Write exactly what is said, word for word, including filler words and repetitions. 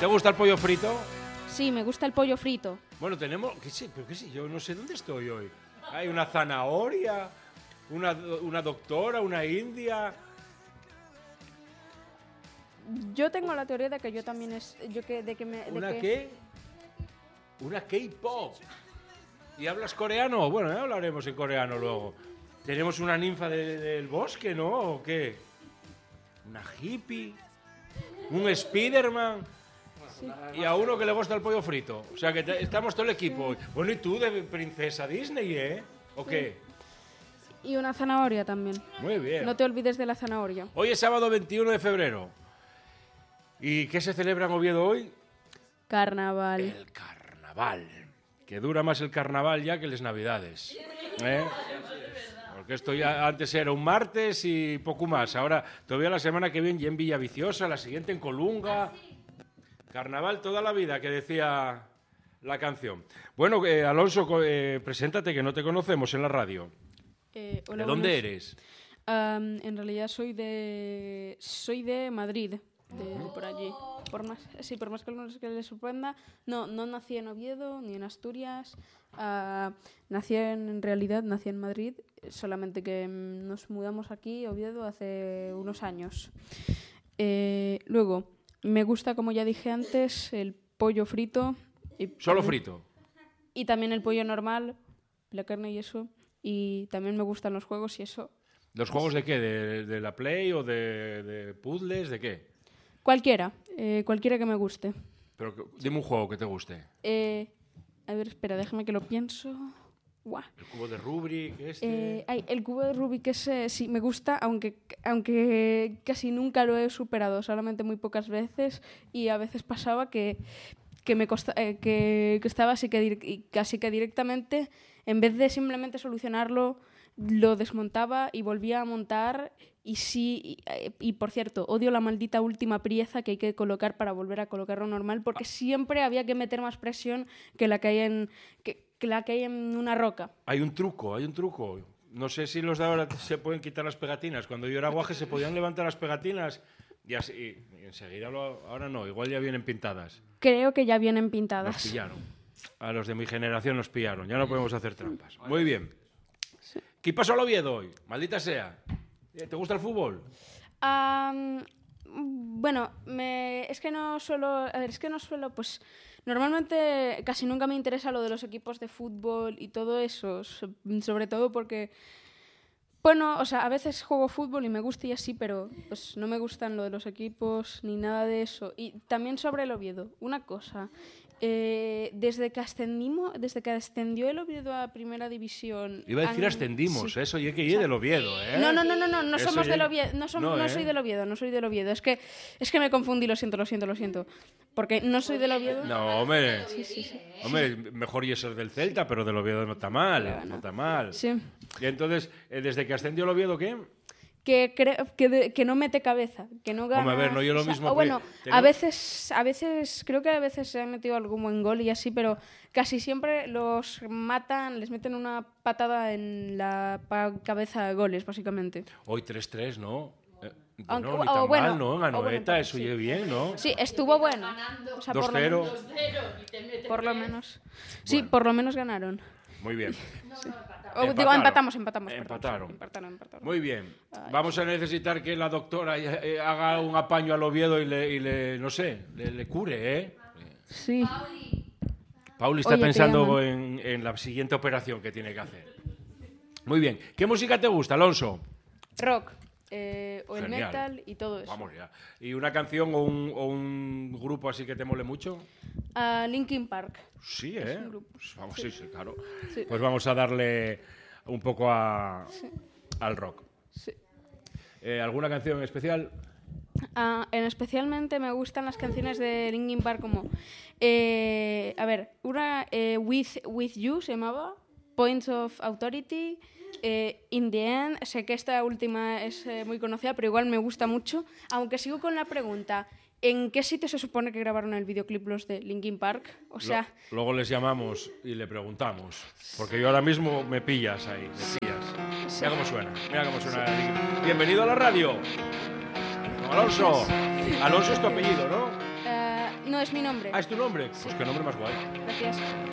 ¿Te gusta el pollo frito? Sí, me gusta el pollo frito. Bueno, tenemos... ¿Qué sé? ¿Pero qué sé? Yo no sé dónde estoy hoy. Hay una zanahoria, una, una doctora, una india... Yo tengo la teoría de que yo también es... Yo que, de que me, de ¿Una que... qué? Una K-pop. ¿Y hablas coreano? Bueno, ya hablaremos en coreano luego. ¿Tenemos una ninfa de, del bosque, no? ¿O qué? ¿Una hippie? ¿Un Spiderman? Sí. Y a uno que le gusta el pollo frito. O sea que te, estamos todo el equipo. Sí. Bueno, ¿y tú de princesa Disney, eh? ¿O sí. qué? Y una zanahoria también. Muy bien. No te olvides de la zanahoria. Hoy es sábado veintiuno de febrero. ¿Y qué se celebra en Oviedo hoy? Carnaval. El carnaval. Que dura más el carnaval ya que las navidades. ¿Eh? Porque esto ya antes era un martes y poco más. Ahora, todavía la semana que viene ya en Villaviciosa, la siguiente en Colunga. Carnaval toda la vida, que decía la canción. Bueno, eh, Alonso, eh, preséntate, que no te conocemos en la radio. Eh, hola, ¿De dónde buenos. eres? Um, en realidad soy de... Soy de Madrid. De por allí. Por más, sí, por más que algunos que les sorprenda, no, no nací en Oviedo ni en Asturias. Uh, nací en, en realidad, nací en Madrid, solamente que mm, nos mudamos aquí, Oviedo, hace unos años. Eh, luego, me gusta, como ya dije antes, el pollo frito. Y ¿Solo también, frito? Y también el pollo normal, la carne y eso. Y también me gustan los juegos y eso. ¿Los juegos de qué? ¿De, de la Play o de, de puzzles? ¿De qué? Cualquiera, eh, cualquiera que me guste. Pero dime un juego que te guste. Eh, a ver, espera, déjame que lo pienso. Guau. El cubo de Rubik, este... Eh, ay, el cubo de Rubik, ese sí me gusta, aunque, aunque casi nunca lo he superado, solamente muy pocas veces. Y a veces pasaba que, que, me costa, eh, que, que estaba así que, di- casi que directamente, en vez de simplemente solucionarlo, lo desmontaba y volvía a montar. Y sí, y, y por cierto, odio la maldita última pieza que hay que colocar para volver a colocarlo normal, porque siempre había que meter más presión que la que hay en, que, que la que hay en una roca. Hay un truco, hay un truco. No sé si los de ahora se pueden quitar las pegatinas. Cuando yo era guaje se podían levantar las pegatinas y, así, y enseguida lo, ahora no, igual ya vienen pintadas. Creo que ya vienen pintadas. Nos pillaron. A los de mi generación nos pillaron. Ya no podemos hacer trampas. Muy bien. ¿Qué pasó al Oviedo hoy? Maldita sea. ¿Te gusta el fútbol? Um, bueno, me, es que no suelo, a ver, es que no suelo, pues normalmente casi nunca me interesa lo de los equipos de fútbol y todo eso, sobre todo porque, bueno, o sea, a veces juego fútbol y me gusta y así, pero pues no me gustan lo de los equipos ni nada de eso. Y también sobre el Oviedo, una cosa. Eh, desde que ascendimos, desde que ascendió el Oviedo a Primera División... Iba a decir han, ascendimos, sí. eso, y es que ir del Oviedo, ¿eh? No, no, no, no, no, no Eso somos ya... del Oviedo, no, som, no, no ¿eh? soy del Oviedo, no soy del Oviedo, es que, es que me confundí, lo siento, lo siento, lo siento, porque no soy del Oviedo. No, hombre, sí, sí, sí. hombre, mejor y ser del Celta, pero del Oviedo no está mal, Claro, no. no está mal. Sí. Y entonces, desde que ascendió el Oviedo, ¿qué? Que, cre- que, de, que no mete cabeza, que no gana... Hombre, a ver, no yo lo o sea, mismo... o bueno, que... a veces, a veces, creo que a veces se han metido algún buen gol y así, pero casi siempre los matan, les meten una patada en la pa- cabeza de goles, básicamente. Hoy tres tres, ¿no? Eh, bueno, Aunque- ni tan o bueno, mal, ¿no? En o bueno, Anoeta, entonces eso sí. oye bien, ¿no? Sí, estuvo bueno. O sea, por lo dos cero. menos- Por lo menos. Sí, Bueno. por lo menos ganaron. Muy bien. O, digo, Empataron. empatamos, empatamos. perdón. Empataron. Empataron, empataron. Muy bien. Ay. Vamos a necesitar que la doctora eh, haga un apaño al Oviedo y le, y le no sé, le, le cure, ¿eh? Sí. Pauli está Oye, te pensando llaman. en, en la siguiente operación que tiene que hacer. Muy bien. ¿Qué música te gusta, Alonso? Rock. Eh, o el Genial. metal y todo eso. Vamos ya. ¿Y una canción o un, o un grupo así que te mole mucho? Uh, Linkin Park. Sí, ¿eh? un grupo. Pues vamos, sí, sí, claro. Sí. Pues vamos a darle un poco a, Sí. al rock. Sí. Eh, ¿Alguna canción en especial? Uh, en especialmente me gustan las canciones de Linkin Park como... Eh, a ver, una eh, With, With You se llamaba, Points of Authority, eh, In the End, sé que esta última es eh, muy conocida, pero igual me gusta mucho, aunque sigo con la pregunta, ¿en qué sitio se supone que grabaron el videoclip los de Linkin Park? O sea... Lo- luego les llamamos y le preguntamos, porque yo ahora mismo me pillas ahí, me pillas. Mira cómo suena, mira cómo suena. Bienvenido a la radio. Alonso. Alonso es tu apellido, ¿no? Uh, No, es mi nombre. Ah, ¿es tu nombre? Sí. Pues qué nombre más guay. Gracias.